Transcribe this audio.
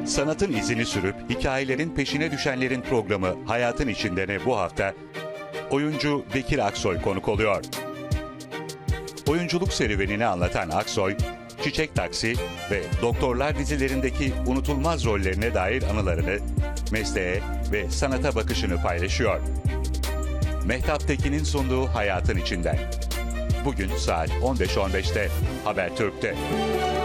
Sanatın izini sürüp hikayelerin peşine düşenlerin programı Hayatın İçinden'e bu hafta oyuncu Bekir Aksoy konuk oluyor. Oyunculuk serüvenini anlatan Aksoy, Çiçek Taksi ve Doktorlar dizilerindeki unutulmaz rollerine dair anılarını, mesleğe ve sanata bakışını paylaşıyor. Mehtap Tekin'in sunduğu Hayatın İçinden. Bugün saat 15.15'te Habertürk'te.